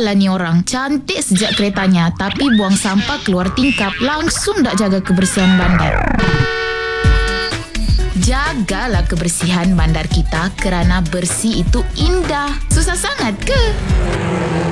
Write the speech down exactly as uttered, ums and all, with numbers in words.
lah ni orang. Cantik sejak keretanya, tapi buang sampah keluar tingkap. Langsung tak jaga kebersihan bandar. Jagalah kebersihan bandar kita kerana bersih itu indah. Susah sangat ke?